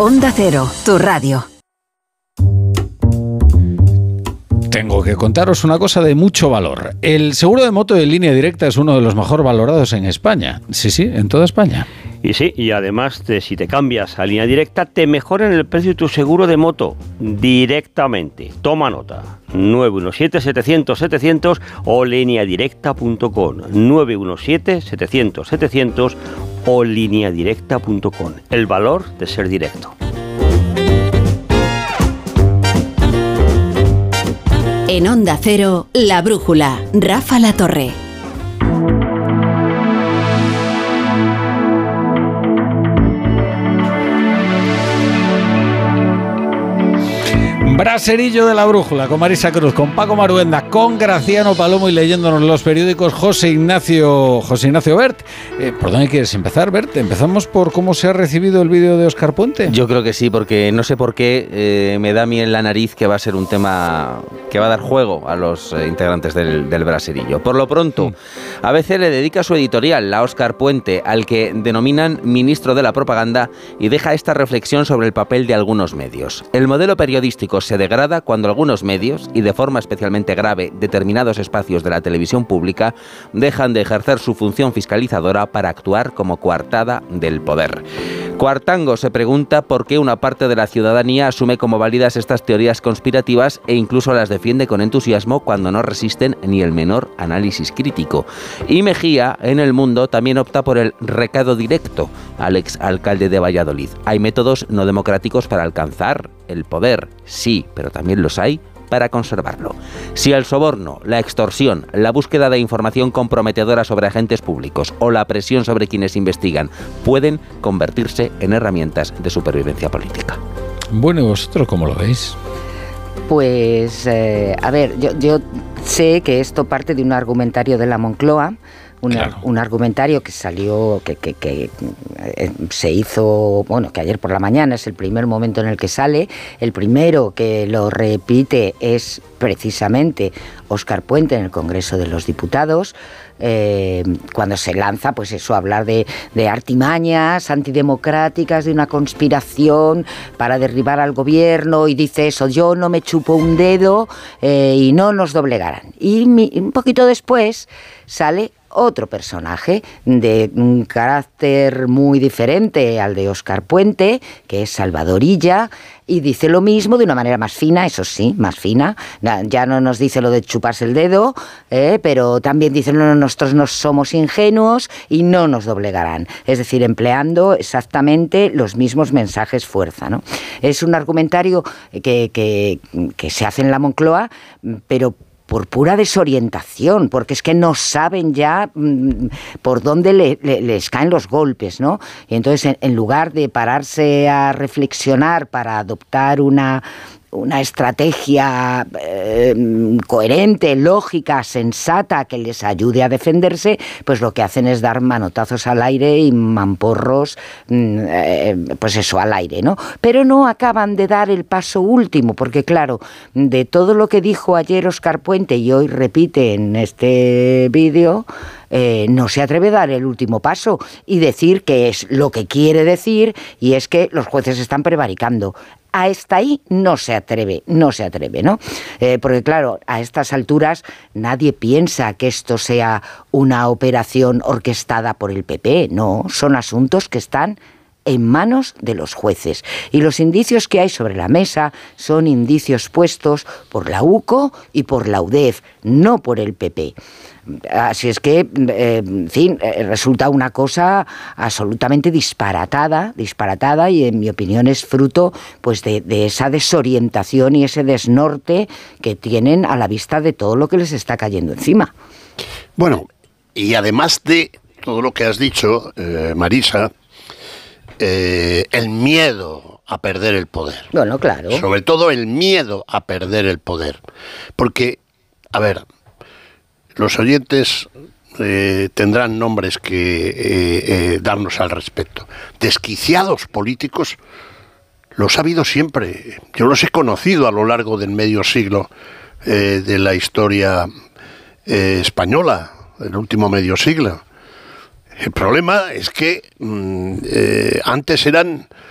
Onda Cero, tu radio. Tengo que contaros una cosa de mucho valor. El seguro de moto de Línea Directa es uno de los mejor valorados en España. Sí, en toda España. Y sí, y además si te cambias a Línea Directa, te mejoran el precio de tu seguro de moto directamente. Toma nota. 917-700-700 o lineadirecta.com. 917-700-700 o lineadirecta.com. El valor de ser directo. En Onda Cero, La Brújula, Rafa La Torre. Braserillo de La Brújula, con Marisa Cruz, con Paco Maruenda, con Graciano Palomo y leyéndonos los periódicos José Ignacio Bert. ¿Por dónde quieres empezar, Bert? ¿Empezamos por cómo se ha recibido el vídeo de Óscar Puente? Yo creo que sí, porque no sé por qué me da a mí en la nariz que va a ser un tema que va a dar juego a los integrantes del Braserillo. Por lo pronto, ABC le dedica su editorial a Óscar Puente, al que denominan ministro de la propaganda, y deja esta reflexión sobre el papel de algunos medios. El modelo periodístico se degrada cuando algunos medios, y de forma especialmente grave determinados espacios de la televisión pública, dejan de ejercer su función fiscalizadora para actuar como coartada del poder. Cuartango se pregunta por qué una parte de la ciudadanía asume como válidas estas teorías conspirativas e incluso las defiende con entusiasmo cuando no resisten ni el menor análisis crítico. Y Mejía, en El Mundo, también opta por el recado directo al exalcalde de Valladolid. Hay métodos no democráticos para alcanzar el poder, sí, pero también los hay para conservarlo. Si el soborno, la extorsión, la búsqueda de información comprometedora sobre agentes públicos o la presión sobre quienes investigan pueden convertirse en herramientas de supervivencia política. Bueno, ¿y vosotros cómo lo veis? Pues, a ver, yo sé que esto parte de un argumentario de la Moncloa, un argumentario que salió, que se hizo, bueno, que ayer por la mañana es el primer momento en el que sale. El primero que lo repite es precisamente Óscar Puente en el Congreso de los Diputados, cuando se lanza, pues eso, a hablar de artimañas antidemocráticas, de una conspiración para derribar al gobierno, y dice eso: yo no me chupo un dedo y no nos doblegarán. Y un poquito después sale otro personaje de un carácter muy diferente al de Óscar Puente, que es Salvador Illa, y dice lo mismo de una manera más fina, eso sí, más fina. Ya no nos dice lo de chuparse el dedo, pero también dice: no, nosotros no somos ingenuos y no nos doblegarán. Es decir, empleando exactamente los mismos mensajes fuerza, ¿no? Es un argumentario que se hace en la Moncloa, pero por pura desorientación, porque es que no saben ya por dónde les caen los golpes, ¿no? Y entonces, en lugar de pararse a reflexionar para adoptar una estrategia coherente, lógica, sensata, que les ayude a defenderse, pues lo que hacen es dar manotazos al aire y mamporros, pues eso, al aire, ¿no? Pero no acaban de dar el paso último, porque claro, de todo lo que dijo ayer Óscar Puente y hoy repite en este vídeo, no se atreve a dar el último paso y decir que es lo que quiere decir, y es que los jueces están prevaricando. Hasta ahí no se atreve, ¿no? Porque claro, a estas alturas nadie piensa que esto sea una operación orquestada por el PP, no, son asuntos que están en manos de los jueces. Y los indicios que hay sobre la mesa son indicios puestos por la UCO y por la UDEF, no por el PP. Así es que, en fin, resulta una cosa absolutamente disparatada, y en mi opinión es fruto, pues, de esa desorientación y ese desnorte que tienen a la vista de todo lo que les está cayendo encima. Bueno, y además de todo lo que has dicho, Marisa, el miedo a perder el poder. Bueno, claro. Sobre todo el miedo a perder el poder. Porque, a ver, los oyentes tendrán nombres que darnos al respecto. Desquiciados políticos los ha habido siempre. Yo los he conocido a lo largo del medio siglo de la historia española, el último medio siglo. El problema es que antes eran